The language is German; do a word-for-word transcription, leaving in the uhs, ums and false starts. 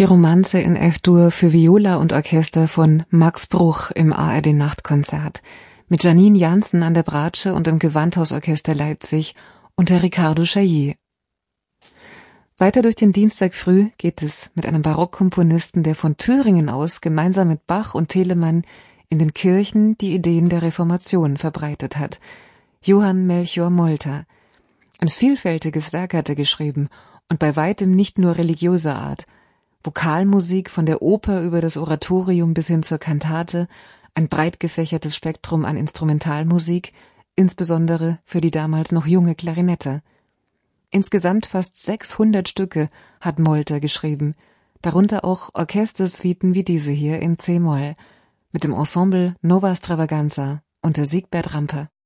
die Romanze in F-Dur für Viola und Orchester von Max Bruch im A R D-Nachtkonzert, mit Janine Jansen an der Bratsche und im Gewandhausorchester Leipzig unter Ricardo Chailly. Weiter durch den Dienstag früh geht es mit einem Barockkomponisten, der von Thüringen aus gemeinsam mit Bach und Telemann in den Kirchen die Ideen der Reformation verbreitet hat. Johann Melchior Molter. Ein vielfältiges Werk hat er geschrieben und bei weitem nicht nur religiöser Art. Vokalmusik von der Oper über das Oratorium bis hin zur Kantate, ein breit gefächertes Spektrum an Instrumentalmusik, insbesondere für die damals noch junge Klarinette. Insgesamt fast sechshundert Stücke hat Molter geschrieben, darunter auch Orchestersuiten wie diese hier in C-Moll, mit dem Ensemble Nova Stravaganza unter Siegbert Rampe.